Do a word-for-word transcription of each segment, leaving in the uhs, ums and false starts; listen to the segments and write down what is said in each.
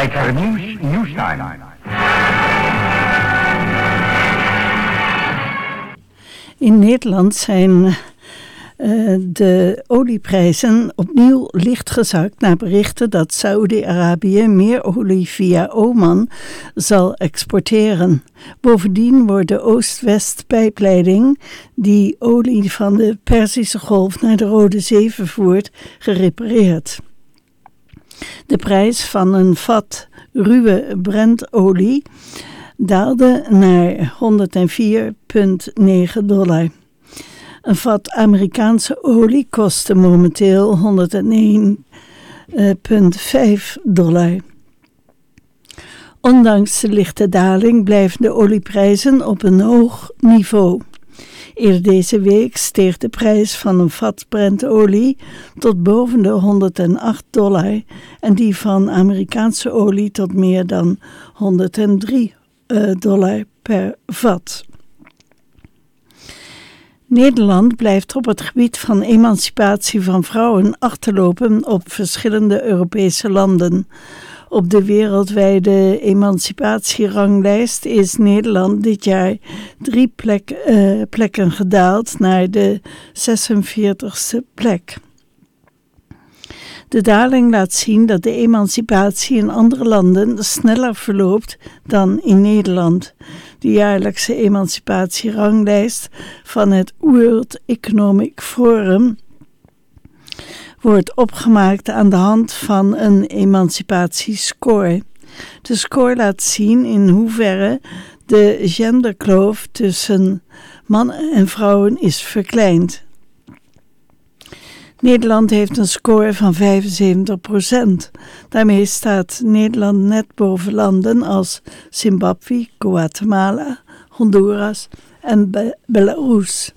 Tijd voor het nieuws, Nieuwstime. In Nederland zijn uh, de olieprijzen opnieuw licht gezakt na berichten dat Saoedi-Arabië meer olie via Oman zal exporteren. Bovendien wordt de Oost-West-pijpleiding die olie van de Perzische Golf naar de Rode Zee vervoert, gerepareerd. De prijs van een vat ruwe Brentolie daalde naar honderdvier komma negen dollar. Een vat Amerikaanse olie kostte momenteel honderdéén komma vijf dollar. Ondanks de lichte daling blijven de olieprijzen op een hoog niveau. Eerder deze week steeg de prijs van een vat Brentolie tot boven de honderdacht dollar en die van Amerikaanse olie tot meer dan honderddrie dollar per vat. Nederland blijft op het gebied van emancipatie van vrouwen achterlopen op verschillende Europese landen. Op de wereldwijde emancipatieranglijst is Nederland dit jaar drie plek, uh, plekken gedaald naar de zesenveertigste plek. De daling laat zien dat de emancipatie in andere landen sneller verloopt dan in Nederland. De jaarlijkse emancipatieranglijst van het World Economic Forum wordt opgemaakt aan de hand van een emancipatiescore. De score laat zien in hoeverre de genderkloof tussen mannen en vrouwen is verkleind. Nederland heeft een score van vijfenzeventig procent. Daarmee staat Nederland net boven landen als Zimbabwe, Guatemala, Honduras en Be- Belarus.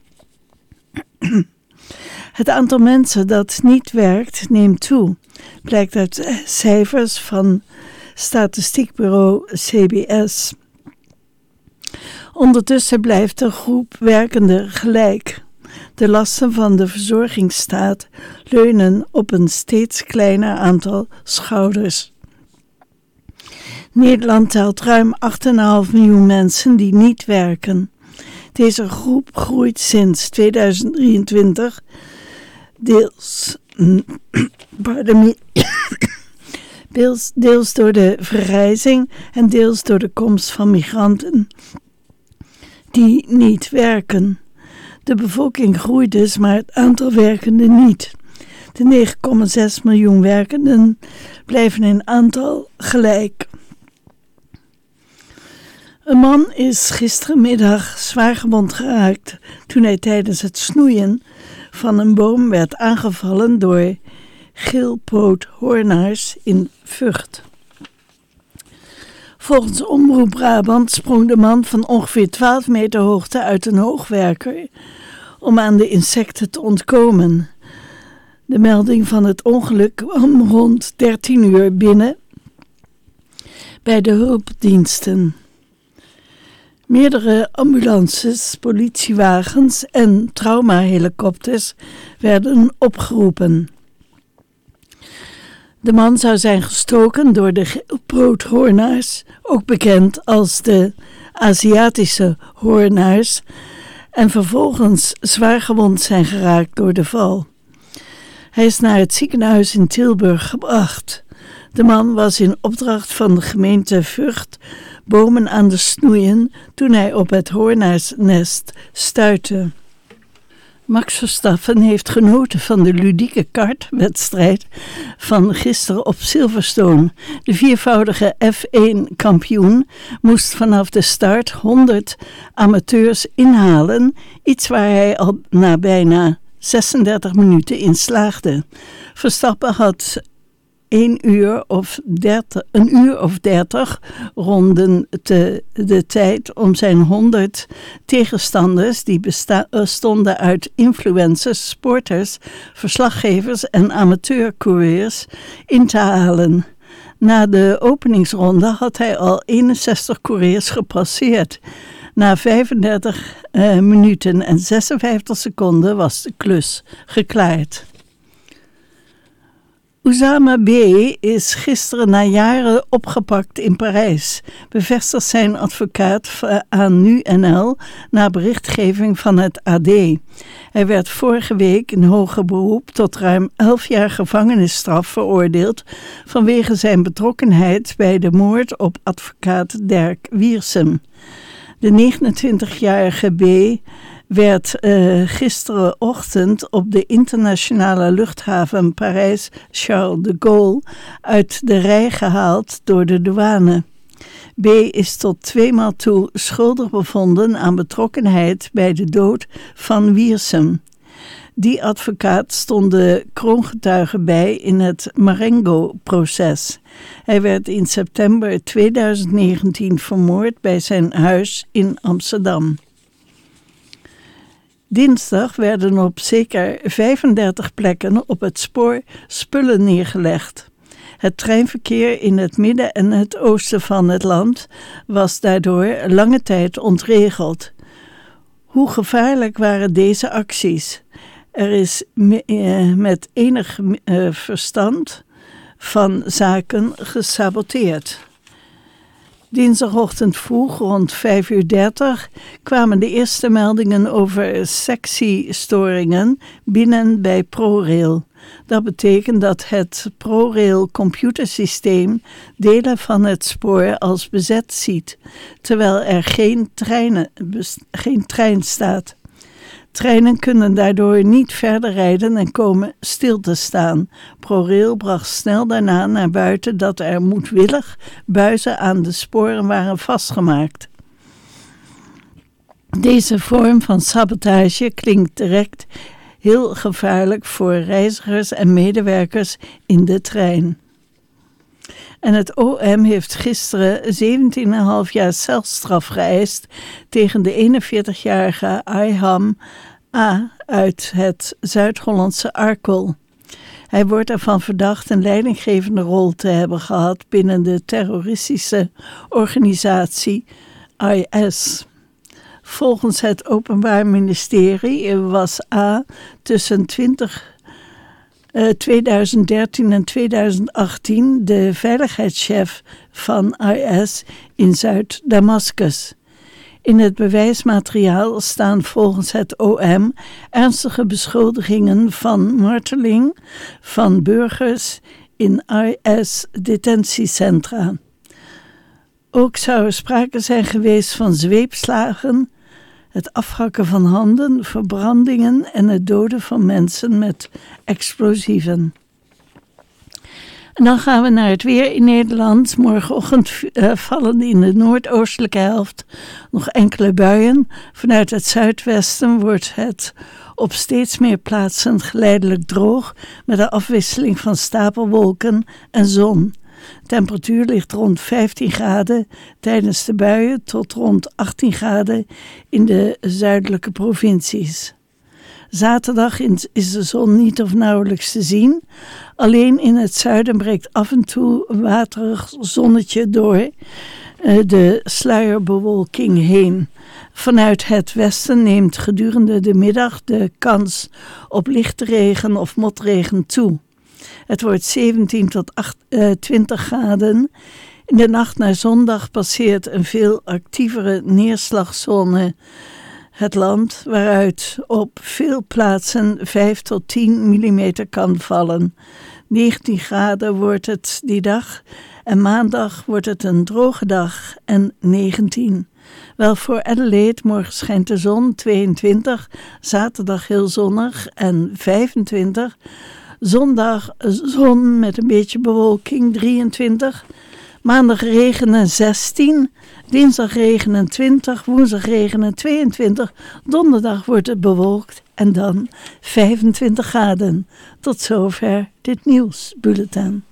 Het aantal mensen dat niet werkt neemt toe, blijkt uit cijfers van statistiekbureau C B S. Ondertussen blijft de groep werkenden gelijk. De lasten van de verzorgingsstaat leunen op een steeds kleiner aantal schouders. Nederland telt ruim acht komma vijf miljoen mensen die niet werken. Deze groep groeit sinds tweeduizend drieëntwintig deels, pardon, deels, deels door de vergrijzing en deels door de komst van migranten die niet werken. De bevolking groeit dus, maar het aantal werkenden niet. De negen komma zes miljoen werkenden blijven in aantal gelijk. Een man is gistermiddag zwaargewond geraakt toen hij tijdens het snoeien van een boom werd aangevallen door geelpoothoornaars in Vught. Volgens Omroep Brabant sprong de man van ongeveer twaalf meter hoogte uit een hoogwerker om aan de insecten te ontkomen. De melding van het ongeluk kwam rond dertien uur binnen bij de hulpdiensten. Meerdere ambulances, politiewagens en traumahelikopters werden opgeroepen. De man zou zijn gestoken door de geelpoothoornaars, ook bekend als de Aziatische hoornaars, en vervolgens zwaargewond zijn geraakt door de val. Hij is naar het ziekenhuis in Tilburg gebracht. De man was in opdracht van de gemeente Vught bomen aan de snoeien toen hij op het hoornaarsnest stuitte. Max Verstappen heeft genoten van de ludieke kartwedstrijd van gisteren op Silverstone. De viervoudige F één kampioen moest vanaf de start honderd amateurs inhalen, iets waar hij al na bijna zesendertig minuten in slaagde. Verstappen had een uur of dertig, een uur of dertig ronden te, de tijd om zijn honderd tegenstanders, die besta- bestonden uit influencers, sporters, verslaggevers en amateurcoureurs, in te halen. Na de openingsronde had hij al eenenzestig coureurs gepasseerd. Na vijfendertig uh, minuten en zesenvijftig seconden was de klus geklaard. Oussama B. is gisteren na jaren opgepakt in Parijs, bevestigt zijn advocaat aan Nu N L na berichtgeving van het A D. Hij werd vorige week in hoger beroep tot ruim elf jaar gevangenisstraf veroordeeld vanwege zijn betrokkenheid bij de moord op advocaat Dirk Wiersum. De negenentwintigjarige B. werd uh, gisterenochtend op de internationale luchthaven Parijs-Charles de Gaulle uit de rij gehaald door de douane. B. is tot tweemaal toe schuldig bevonden aan betrokkenheid bij de dood van Wiersum. Die advocaat stond de kroongetuige bij in het Marengo-proces. Hij werd in september tweeduizend negentien vermoord bij zijn huis in Amsterdam. Dinsdag werden op zeker vijfendertig plekken op het spoor spullen neergelegd. Het treinverkeer in het midden en het oosten van het land was daardoor lange tijd ontregeld. Hoe gevaarlijk waren deze acties? Er is met enig verstand van zaken gesaboteerd. Dinsdagochtend vroeg, rond vijf uur dertig, kwamen de eerste meldingen over sectiestoringen binnen bij ProRail. Dat betekent dat het ProRail computersysteem delen van het spoor als bezet ziet, terwijl er geen, treinen, geen trein staat. Treinen kunnen daardoor niet verder rijden en komen stil te staan. ProRail bracht snel daarna naar buiten dat er moedwillig buizen aan de sporen waren vastgemaakt. Deze vorm van sabotage klinkt direct heel gevaarlijk voor reizigers en medewerkers in de trein. En het O M heeft gisteren zeventien komma vijf jaar celstraf geëist tegen de eenenveertigjarige Ayham A. uit het Zuid-Hollandse Arkel. Hij wordt ervan verdacht een leidinggevende rol te hebben gehad binnen de terroristische organisatie I S. Volgens het Openbaar Ministerie was A. tussen twintig Uh, tweeduizend dertien en tweeduizend achttien de veiligheidschef van I S in Zuid-Damascus. In het bewijsmateriaal staan volgens het O M ernstige beschuldigingen van marteling van burgers in I S-detentiecentra. Ook zou er sprake zijn geweest van zweepslagen, het afhakken van handen, verbrandingen en het doden van mensen met explosieven. En dan gaan we naar het weer in Nederland. Morgenochtend uh, vallen in de noordoostelijke helft nog enkele buien. Vanuit het zuidwesten wordt het op steeds meer plaatsen geleidelijk droog met een afwisseling van stapelwolken en zon. De temperatuur ligt rond vijftien graden tijdens de buien tot rond achttien graden in de zuidelijke provincies. Zaterdag is de zon niet of nauwelijks te zien. Alleen in het zuiden breekt af en toe een waterig zonnetje door de sluierbewolking heen. Vanuit het westen neemt gedurende de middag de kans op lichte regen of motregen toe. Het wordt zeventien tot twintig graden. In de nacht naar zondag passeert een veel actievere neerslagzone het land, waaruit op veel plaatsen vijf tot tien millimeter kan vallen. negentien graden wordt het die dag en maandag wordt het een droge dag en negentien. Wel voor Adelaide, morgen schijnt de zon, tweeëntwintig, zaterdag heel zonnig en vijfentwintig. Zondag zon met een beetje bewolking, drieëntwintig. Maandag regenen zestien. Dinsdag regenen twintig. Woensdag regenen tweeëntwintig. Donderdag wordt het bewolkt en dan vijfentwintig graden. Tot zover dit nieuwsbulletin.